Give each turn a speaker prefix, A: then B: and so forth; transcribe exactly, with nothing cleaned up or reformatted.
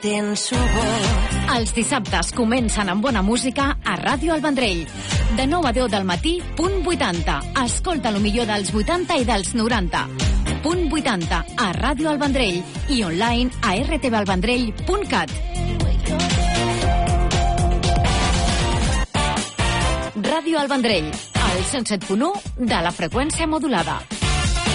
A: Tenso bo.
B: Els dissabtes comencen amb bona música a Ràdio El Vendrell. De nou a deu del matí, punt vuitanta. Escolta el millor dels vuitanta i dels noranta. Punt vuitanta a Ràdio El Vendrell i online a r t v el vendrell punt cat. Ràdio El Vendrell, al cent set punt u de la freqüència modulada.